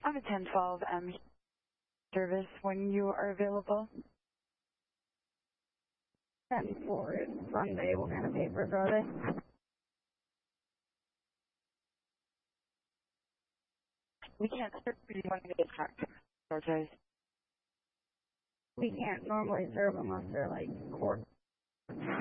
I'm a 1012 service when you are available. 10-4 is Sunday. What kind of papers are they? We can't serve you want to get back. Apologize. We can't normally serve unless they're like court